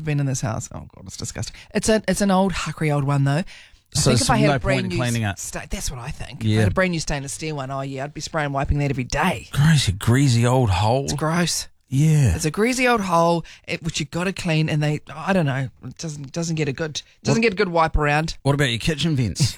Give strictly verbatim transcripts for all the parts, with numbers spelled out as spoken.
have been in this house. Oh God, it's disgusting. It's a it's an old huckery old one though. I So think if I had no a brand point in new cleaning it. sta- that's what I think. Yeah. If I had a brand new stainless steel one, oh yeah, I'd be spraying and wiping that every day. Gross, a greasy old hole. It's gross. Yeah. It's a greasy old hole it, which you got to clean, and they I don't know, it doesn't doesn't get a good doesn't What- get a good wipe around. What about your kitchen vents?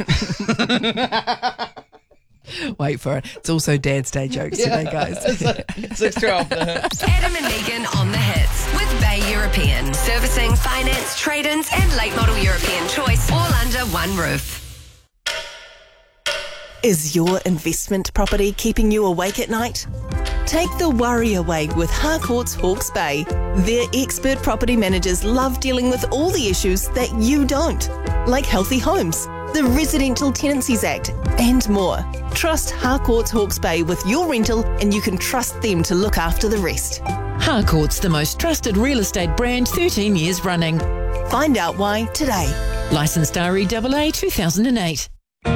Wait for it. It's also Dad's Day jokes today, guys. six twelve. Adam and Megan on the hits with Bay European. Servicing, finance, trade-ins and late model European choice all under one roof. Is your investment property keeping you awake at night? Take the worry away with Harcourts Hawke's Bay. Their expert property managers love dealing with all the issues that you don't, like healthy homes, the Residential Tenancies Act, and more. Trust Harcourts Hawke's Bay with your rental and you can trust them to look after the rest. Harcourt's the most trusted real estate brand thirteen years running. Find out why today. Licensed R E A A two thousand eight.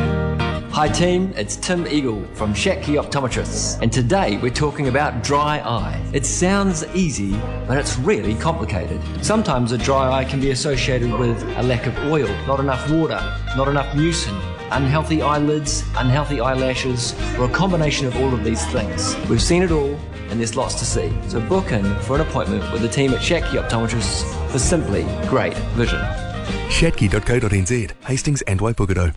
Hi team, it's Tim Eagle from Shackey Optometrists, and today we're talking about dry eye. It sounds easy, but it's really complicated. Sometimes a dry eye can be associated with a lack of oil, not enough water, not enough mucin, unhealthy eyelids, unhealthy eyelashes, or a combination of all of these things. We've seen it all, and there's lots to see. So book in for an appointment with the team at Shackey Optometrists for simply great vision. shatki dot co dot n z, Hastings and Waipukaro.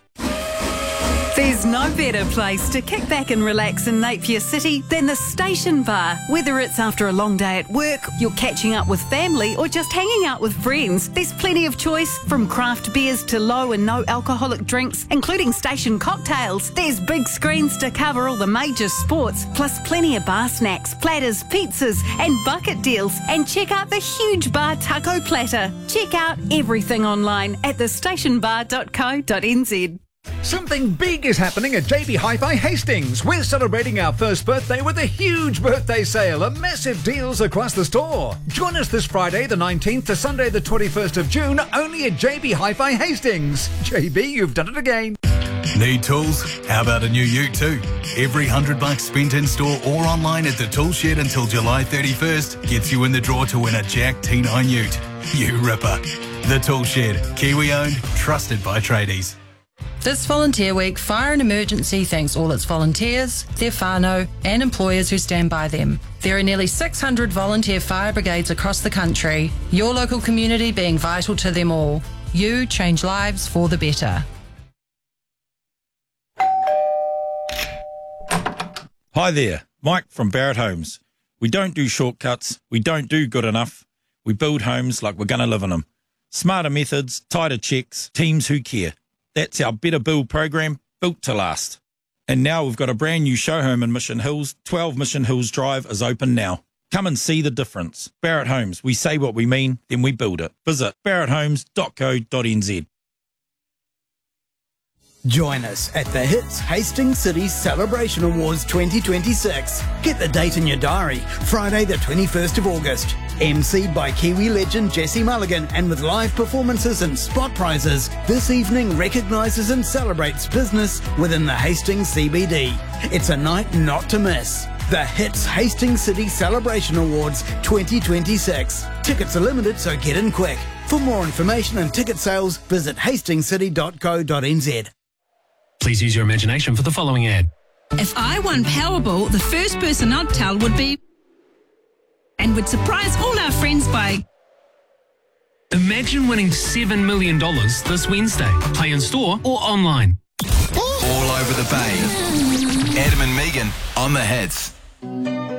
There's no better place to kick back and relax in Napier City than the Station Bar. Whether it's after a long day at work, you're catching up with family, or just hanging out with friends, there's plenty of choice from craft beers to low and no alcoholic drinks, including station cocktails. There's big screens to cover all the major sports, plus plenty of bar snacks, platters, pizzas and bucket deals. And check out the huge bar taco platter. Check out everything online at the station bar dot co dot n z. Something big is happening at J B Hi-Fi Hastings. We're celebrating our first birthday with a huge birthday sale and massive deals across the store. Join us this Friday the nineteenth to Sunday the twenty-first of June, only at J B Hi-Fi Hastings. J B, you've done it again. Need tools? How about a new ute too? Every hundred bucks spent in store or online at the Tool Shed until July thirty-first gets you in the draw to win a Jack T nine ute. You ripper. The Tool Shed, Kiwi owned, trusted by tradies. This Volunteer Week, Fire and Emergency thanks all its volunteers, their whānau and employers who stand by them. There are nearly six hundred volunteer fire brigades across the country, your local community being vital to them all. You change lives for the better. Hi there, Mike from Barrett Homes. We don't do shortcuts, we don't do good enough. We build homes like we're going to live in them. Smarter methods, tighter checks, teams who care. That's our Better Build program, built to last. And now we've got a brand new show home in Mission Hills. twelve Mission Hills Drive is open now. Come and see the difference. Barrett Homes, we say what we mean, then we build it. Visit barrett homes dot co dot n z. Join us at the Hits Hastings City Celebration Awards twenty twenty-six. Get the date in your diary, Friday the twenty-first of August. emceed by Kiwi legend Jesse Mulligan, and with live performances and spot prizes, this evening recognises and celebrates business within the Hastings C B D. It's a night not to miss. The Hits Hastings City Celebration Awards twenty twenty-six. Tickets are limited, so get in quick. For more information and ticket sales, visit hastings city dot co dot n z. Please use your imagination for the following ad. If I won Powerball, the first person I'd tell would be... and would surprise all our friends by... Imagine winning seven million dollars this Wednesday. Play in store or online. All over the bay. Adam and Megan on the hits.